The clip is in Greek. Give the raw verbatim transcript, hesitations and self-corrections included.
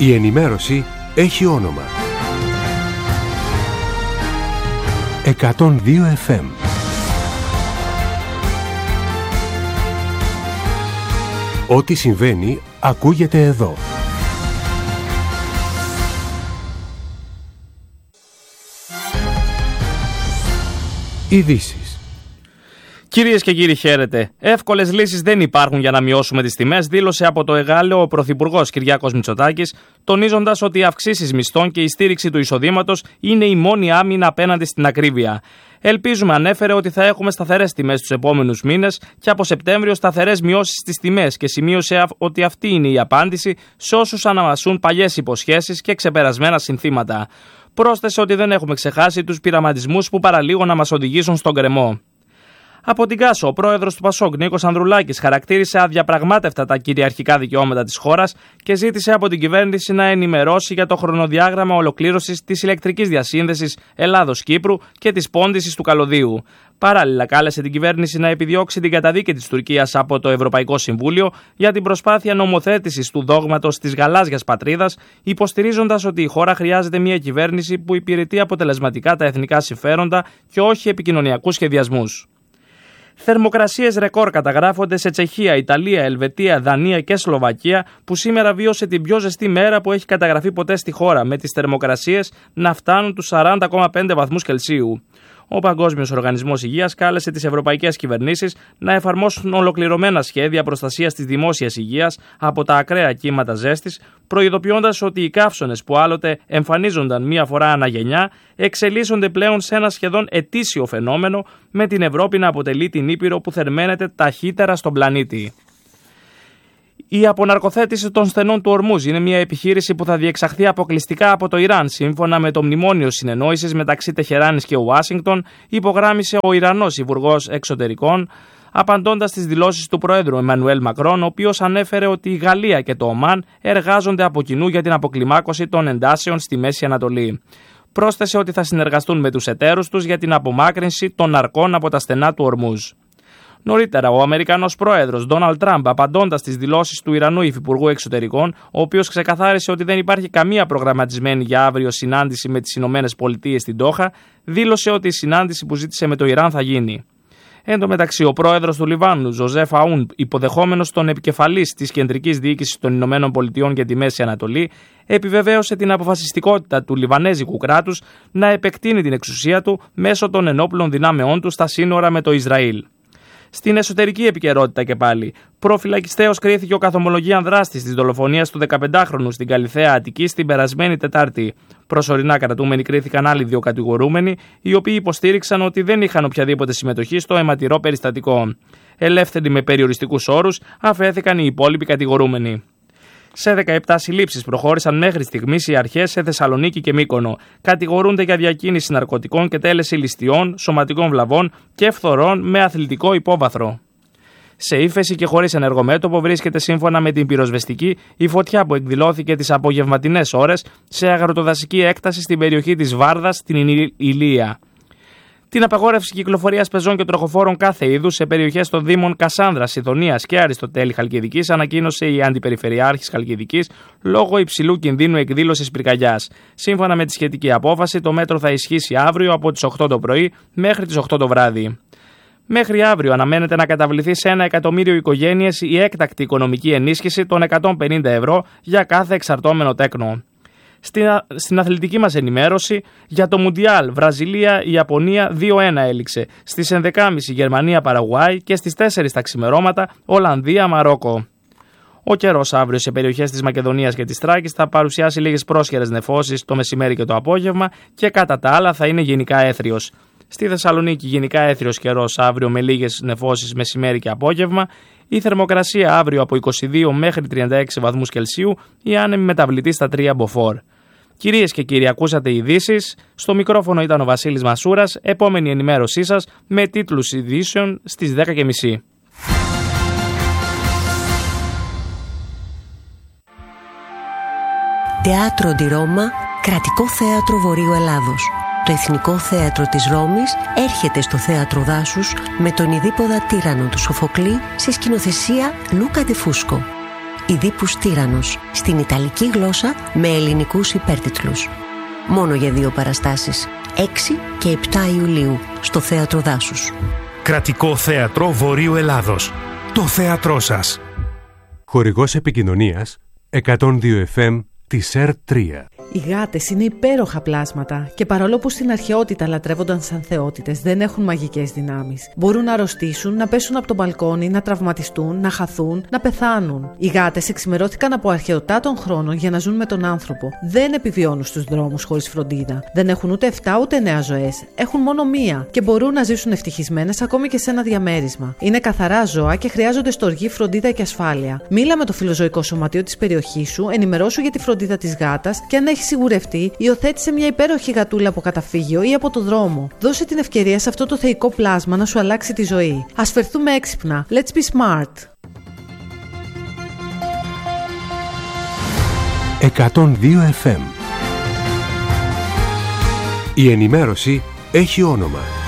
Η ενημέρωση έχει όνομα. εκατόν δύο εφ εμ. Ό,τι συμβαίνει ακούγεται εδώ. Ειδήσεις. Κυρίες και κύριοι, χαίρετε. Εύκολες λύσεις δεν υπάρχουν για να μειώσουμε τις τιμές, δήλωσε από το Εγάλεο ο Πρωθυπουργός Κυριάκος Μητσοτάκης, τονίζοντας ότι οι αυξήσεις μισθών και η στήριξη του εισοδήματος είναι η μόνη άμυνα απέναντι στην ακρίβεια. Ελπίζουμε, ανέφερε, ότι θα έχουμε σταθερές τιμές τους επόμενους μήνες και από Σεπτέμβριο σταθερές μειώσεις στις τιμές και σημείωσε ότι αυτή είναι η απάντηση σε όσους αναμασούν παλιές υποσχέσεις και ξεπερασμένα συνθήματα. Πρόσθεσε ότι δεν έχουμε ξεχάσει τους πειραματισμούς που παραλίγο να μας οδηγήσουν στον γκρεμό. Από την Κάσο, ο πρόεδρος του Πασόκ, Νίκος Ανδρουλάκης, χαρακτήρισε αδιαπραγμάτευτα τα κυριαρχικά δικαιώματα της χώρας και ζήτησε από την κυβέρνηση να ενημερώσει για το χρονοδιάγραμμα ολοκλήρωσης της ηλεκτρικής διασύνδεσης Ελλάδος-Κύπρου και της πόντισης του καλωδίου. Παράλληλα, κάλεσε την κυβέρνηση να επιδιώξει την καταδίκη της Τουρκίας από το Ευρωπαϊκό Συμβούλιο για την προσπάθεια νομοθέτησης του δόγματος της γαλάζιας πατρίδας, υποστηρίζοντας ότι η χώρα χρειάζεται μια κυβέρνηση που υπηρετεί αποτελεσματικά τα εθνικά συμφέροντα και όχι επικοινωνιακούς σχεδιασμούς. Θερμοκρασίες ρεκόρ καταγράφονται σε Τσεχία, Ιταλία, Ελβετία, Δανία και Σλοβακία, που σήμερα βίωσε την πιο ζεστή μέρα που έχει καταγραφεί ποτέ στη χώρα, με τις θερμοκρασίες να φτάνουν τους σαράντα κόμμα πέντε βαθμούς Κελσίου. Ο Παγκόσμιος Οργανισμός Υγείας κάλεσε τις ευρωπαϊκές κυβερνήσεις να εφαρμόσουν ολοκληρωμένα σχέδια προστασίας της δημόσιας υγείας από τα ακραία κύματα ζέστης, προειδοποιώντας ότι οι καύσωνες που άλλοτε εμφανίζονταν μία φορά ανά γενιά εξελίσσονται πλέον σε ένα σχεδόν ετήσιο φαινόμενο, με την Ευρώπη να αποτελεί την ήπειρο που θερμαίνεται ταχύτερα στον πλανήτη. Η αποναρκοθέτηση των στενών του Ορμούζ είναι μια επιχείρηση που θα διεξαχθεί αποκλειστικά από το Ιράν, σύμφωνα με το μνημόνιο συνεννόησης μεταξύ Τεχεράνης και Ουάσιγκτον, υπογράμμισε ο Ιρανός Υπουργός Εξωτερικών, απαντώντας στις δηλώσεις του Προέδρου Εμμανουέλ Μακρόν, ο οποίος ανέφερε ότι η Γαλλία και το Ομάν εργάζονται από κοινού για την αποκλιμάκωση των εντάσεων στη Μέση Ανατολή. Πρόσθεσε ότι θα συνεργαστούν με τους εταίρους τους για την απομάκρυνση των ναρκών από τα στενά του Ορμούζ. Νωρίτερα, ο Αμερικανός πρόεδρος Ντόναλντ Τραμπ, απαντώντας στις δηλώσεις του Ιρανού Υφυπουργού Εξωτερικών, ο οποίος ξεκαθάρισε ότι δεν υπάρχει καμία προγραμματισμένη για αύριο συνάντηση με τις Ηνωμένες Πολιτείες στην Ντόχα, δήλωσε ότι η συνάντηση που ζήτησε με το Ιράν θα γίνει. Εν τω μεταξύ, ο πρόεδρος του Λιβάνου, Ζωζέφ Αούν, υποδεχόμενος τον επικεφαλής της Κεντρικής Διοίκησης των Ηνωμένων Πολιτειών για τη Μέση Ανατολή, επιβεβαίωσε την αποφασιστικότητα του Λιβανέζικου κράτους να επεκτείνει την εξουσία του μέσω των ενόπλων δυνάμεών του στα σύνορα με το Ισραήλ. Στην εσωτερική επικαιρότητα και πάλι, προφυλακιστέως κρίθηκε ο καθομολογίαν δράστης της δολοφονίας του δεκαπεντάχρονου στην Καλιθέα Αττικής την περασμένη Τετάρτη. Προσωρινά κρατούμενοι κρίθηκαν άλλοι δύο κατηγορούμενοι, οι οποίοι υποστήριξαν ότι δεν είχαν οποιαδήποτε συμμετοχή στο αιματηρό περιστατικό. Ελεύθεροι με περιοριστικούς όρους αφέθηκαν οι υπόλοιποι κατηγορούμενοι. Σε δεκαεπτά συλλήψεις προχώρησαν μέχρι στιγμής οι αρχές σε Θεσσαλονίκη και Μύκονο. Κατηγορούνται για διακίνηση ναρκωτικών και τέλεση ληστειών, σωματικών βλαβών και φθορών με αθλητικό υπόβαθρο. Σε ύφεση και χωρίς ενεργομέτωπο βρίσκεται, σύμφωνα με την πυροσβεστική, η φωτιά που εκδηλώθηκε τις απογευματινές ώρες σε αγροτοδασική έκταση στην περιοχή της Βάρδας στην Ηλία. Την απαγόρευση κυκλοφορίας πεζών και τροχοφόρων κάθε είδους σε περιοχές των Δήμων Κασάνδρας, Ιδονείας και Αριστοτέλη Χαλκιδικής ανακοίνωσε η Αντιπεριφερειάρχης Χαλκιδικής λόγω υψηλού κινδύνου εκδήλωσης πυρκαγιάς. Σύμφωνα με τη σχετική απόφαση, το μέτρο θα ισχύσει αύριο από τις οκτώ το πρωί μέχρι τις οκτώ το βράδυ. Μέχρι αύριο αναμένεται να καταβληθεί σε ένα εκατομμύριο οικογένειες η έκτακτη οικονομική ενίσχυση των εκατόν πενήντα ευρώ για κάθε εξαρτώμενο τέκνο. Στην, στην αθλητική μας ενημέρωση, για το Μουντιάλ, Βραζιλία-Ιαπωνία δύο ένα έληξε. Στις ενδέκα και τριάντα Γερμανία-Παραγουάη και στις τέσσερα τα ξημερώματα Ολλανδία-Μαρόκο. Ο καιρός αύριο σε περιοχές της Μακεδονίας και της Θράκης θα παρουσιάσει λίγες πρόσχερες νεφώσεις το μεσημέρι και το απόγευμα και κατά τα άλλα θα είναι γενικά έθριος. Στη Θεσσαλονίκη γενικά έθριος καιρός αύριο με λίγες νεφώσεις μεσημέρι και απόγευμα. Η θερμοκρασία αύριο από είκοσι δύο μέχρι τριάντα έξι βαθμούς Κελσίου, η άνεμη μεταβλητή στα τρία μποφόρ. Κυρίες και κύριοι, ακούσατε ειδήσεις. Στο μικρόφωνο ήταν ο Βασίλης Μασούρας. Επόμενη ενημέρωσή σας με τίτλους ειδήσεων στις δέκα και μισή. Teatro di Roma, κρατικό θέατρο Βορείου Ελλάδος. Το Εθνικό Θέατρο της Ρώμης έρχεται στο Θέατρο Δάσους με τον ειδίποδα τύρανο του Σοφοκλή σε σκηνοθεσία Λούκα Ντε Φούσκο. Ιδίπους Τύραννος, στην Ιταλική γλώσσα με ελληνικούς υπέρτιτλους. Μόνο για δύο παραστάσεις, έξι και επτά Ιουλίου, στο Θέατρο Δάσους. Κρατικό Θέατρο Βορείου Ελλάδος. Το θέατρό σας. Χορηγός επικοινωνίας εκατόν δύο εφ εμ της ΕΡΤ τρία. Οι γάτες είναι υπέροχα πλάσματα και παρόλο που στην αρχαιότητα λατρεύονταν σαν θεότητες, δεν έχουν μαγικές δυνάμεις. Μπορούν να αρρωστήσουν, να πέσουν από το μπαλκόνι, να τραυματιστούν, να χαθούν, να πεθάνουν. Οι γάτες εξημερώθηκαν από αρχαιοτά των χρόνων για να ζουν με τον άνθρωπο. Δεν επιβιώνουν στους δρόμους χωρίς φροντίδα. Δεν έχουν ούτε εφτά ούτε εννέα ζωές. Έχουν μόνο μία και μπορούν να ζήσουν ευτυχισμένες ακόμη και σε ένα διαμέρισμα. Είναι καθαρά ζώα και χρειάζονται στοργή, φροντίδα και ασφάλεια. Μίλα με το φιλοζωικό σωματείο της περιοχής σου, ενημερώσου για τη φροντίδα της γάτας και αν έχει σιγουρευτεί, υιοθέτησε μια υπέροχη γατούλα από καταφύγιο ή από το δρόμο. Δώσε την ευκαιρία σε αυτό το θεϊκό πλάσμα να σου αλλάξει τη ζωή. Ας φερθούμε έξυπνα. Let's be smart. εκατόν δύο εφ εμ. Η ενημέρωση έχει όνομα.